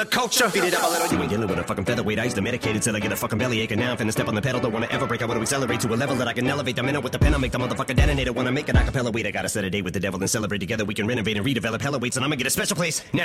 culture. Beat it up a little. You ain't dealing with a fucking featherweight. I used to medicate till I get a fucking belly ache, and now I'm finna step on the pedal. Don't wanna ever break. I wanna accelerate to a level that I can elevate the minute with the pen. I'll make the motherfucker detonator. Wanna make an acapella. Wait, I gotta set a date with the devil and celebrate together. We can renovate and redevelop hella weights, and I'ma get a special place now.